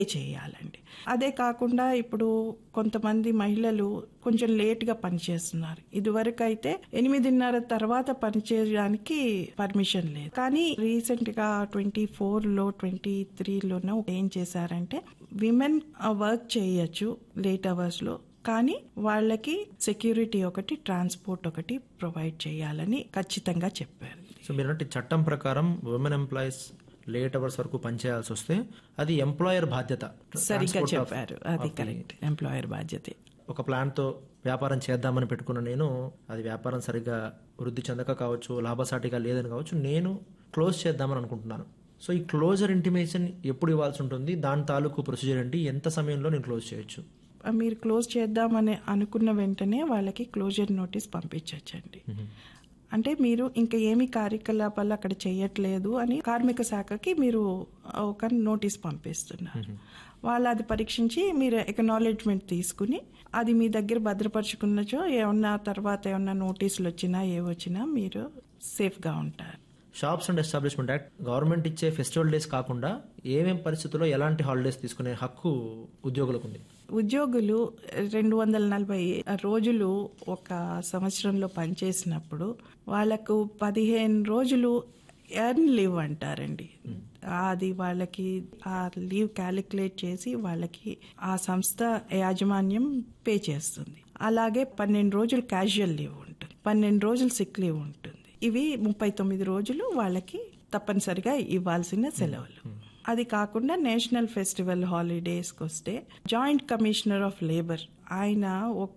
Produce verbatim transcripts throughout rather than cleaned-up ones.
చేయాలండి. అదే కాకుండా ఇప్పుడు కొంతమంది మహిళలు కొంచెం లేట్గా పనిచేస్తున్నారు. ఇదివరకు అయితే ఎనిమిదిన్నర తర్వాత పనిచేయడానికి పర్మిషన్ లేదు. కానీ రీసెంట్ గా ట్వంటీ ఫోర్ లో ట్వంటీ త్రీలోనో ఏం చేశారంటే విమెన్ వర్క్ చేయొచ్చు లేట్ అవర్స్ లో, కానీ వాళ్ళకి సెక్యూరిటీ ఒకటి, ట్రాన్స్పోర్ట్ ఒకటి ప్రొవైడ్ చేయాలని ఖచ్చితంగా చెప్పారు. సో మీరంటే చట్టం ప్రకారం ఉమెన్ ఎంప్లాయీస్ లేట్ అవర్స్ వరకు పనిచేయాల్సి వస్తే అది ఎంప్లాయర్ బాధ్యత. సరిగ్గా చెప్పారు, అది కరెక్ట్, ఎంప్లాయర్ బాధ్యతే. ఒక ప్లాన్ తో వ్యాపారం చేద్దామని పెట్టుకున్న నేను అది వ్యాపారం సరిగ్గా వృద్ధి చెందక కావచ్చు, లాభసాటిగా లేదని కావచ్చు, నేను క్లోజ్ చేద్దామని అనుకుంటున్నాను. సో ఈ క్లోజర్ ఇంటిమేషన్ ఎప్పుడు ఇవ్వాల్సి ఉంటుంది, దాని తాలూకు ప్రొసీజర్ ఏంటి, ఎంత సమయంలో నేను క్లోజ్ చేయొచ్చు? మీరు క్లోజ్ చేద్దామని అనుకున్న వెంటనే వాళ్ళకి క్లోజర్ నోటీస్ పంపించచ్చండి. అంటే మీరు ఇంకా ఏమి కార్యకలాపాలు అక్కడ చేయట్లేదు అని కార్మిక శాఖకి మీరు ఒక నోటీస్ పంపిస్తున్నారు. వాళ్ళు అది పరీక్షించి మీరు ఎక్నాలెడ్జ్మెంట్ తీసుకుని అది మీ దగ్గర భద్రపరుచుకున్నచో ఏమన్నా తర్వాత ఏమన్నా నోటీసులు వచ్చినా ఏ వచ్చినా మీరు సేఫ్గా ఉంటారు. Shops and establishment act government ఇచ్చే ఫెస్టివల్ డేస్ కాకుండా ఏమేం పరిస్థితుల్లో ఎలాంటి హాలిడేస్ తీసుకునే హక్కు ఉద్యోగులకు ఉంది? ఉద్యోగులు రెండు వందల నలభై రోజులు ఒక సంవత్సరంలో పనిచేసినప్పుడు వాళ్ళకు పదిహేను రోజులు ఎర్న్ లీవ్ అంటారండి. అది వాళ్ళకి ఆ లీవ్ క్యాలిక్యులేట్ చేసి వాళ్ళకి ఆ సంస్థ యాజమాన్యం పే చేస్తుంది. అలాగే పన్నెండు రోజులు క్యాజువల్ లీవ్ ఉంటుంది, పన్నెండు రోజులు సిక్ లీవ్ ఉంటుంది. ఇవి ముప్పై తొమ్మిది రోజులు వాళ్ళకి తప్పనిసరిగా ఇవ్వాల్సిన సెలవులు. అది కాకుండా నేషనల్ ఫెస్టివల్ హాలిడేస్కి వస్తే జాయింట్ కమిషనర్ ఆఫ్ లేబర్ ఆయన ఒక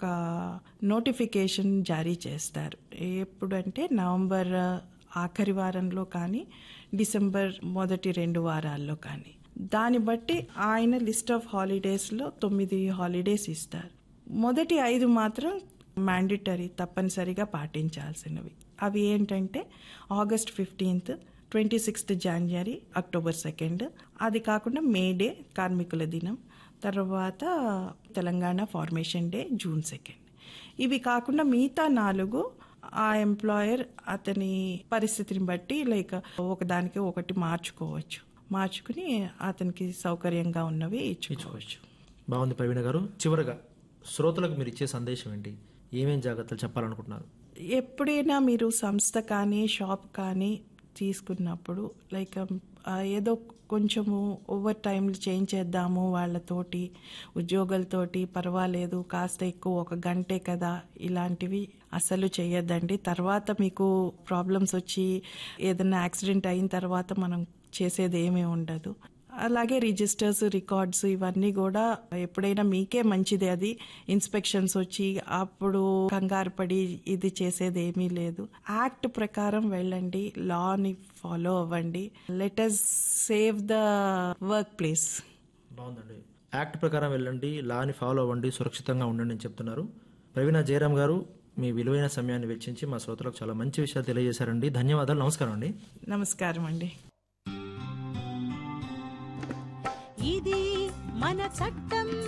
నోటిఫికేషన్ జారీ చేస్తారు. ఎప్పుడంటే నవంబర్ ఆఖరి వారంలో కానీ డిసెంబర్ మొదటి రెండు వారాల్లో కానీ. దాన్ని బట్టి ఆయన లిస్ట్ ఆఫ్ హాలిడేస్ లో తొమ్మిది హాలిడేస్ ఇస్తారు. మొదటి ఐదు మాత్రం మ్యాండేటరీ, తప్పనిసరిగా పాటించాల్సినవి. అవి ఏంటంటే ఆగస్ట్ ఫిఫ్టీన్త్, ట్వంటీ సిక్స్త్ జనవరి, అక్టోబర్ సెకండ్, అది కాకుండా మే డే కార్మికుల దినం, తర్వాత Telangana formation day June second. ఇవి కాకుండా మిగతా నాలుగు ఆ ఎంప్లాయర్ అతని పరిస్థితిని బట్టి లైక్ ఒకదానికి ఒకటి మార్చుకోవచ్చు, మార్చుకుని అతనికి సౌకర్యంగా ఉన్నవి ఇచ్చుకోవచ్చు. బాగుంది ప్రవీణ గారు. చివరగా శ్రోతలకు మీరు ఇచ్చే సందేశం ఏంటి, ఏమేం జాగ్రత్తలు చెప్పాలనుకుంటున్నారు? ఎప్పుడైనా మీరు సంస్థ కానీ షాప్ కానీ తీసుకున్నప్పుడు లైక్ ఏదో కొంచెము ఓవర్ టైం చేంజ్ చేద్దాము వాళ్ళతోటి, ఉద్యోగులతోటి పర్వాలేదు కాస్త ఎక్కువ ఒక గంటే కదా, ఇలాంటివి అసలు చేయొద్దండి. తర్వాత మీకు ప్రాబ్లమ్స్ వచ్చి ఏదైనా యాక్సిడెంట్ అయిన తర్వాత మనం చేసేది ఏమీ ఉండదు. అలాగే రిజిస్టర్స్, రికార్డ్స్ ఇవన్నీ కూడా ఎప్పుడైనా మీకే మంచిది. అది ఇన్స్పెక్షన్స్ వచ్చి అప్పుడు కంగారు పడి ఇది చేసేది ఏమీ లేదు. యాక్ట్ ప్రకారం వెళ్ళండి, లాని ఫాలో అవ్వండి. Let us save the work place. బాగుందండి. యాక్ట్ ప్రకారం వెళ్ళండి, లాని ఫాలో అవ్వండి, సురక్షితంగా ఉండండి అని చెప్తున్నారు. ప్రవీణ జయరాం గారు, మీ విలువైన సమయాన్ని వెచ్చించి మా శ్రోతలకు చాలా మంచి విషయాలు తెలియజేశారండి. ధన్యవాదాలు. నమస్కారం అండి. నమస్కారం అండి. ఇది మన చట్టం.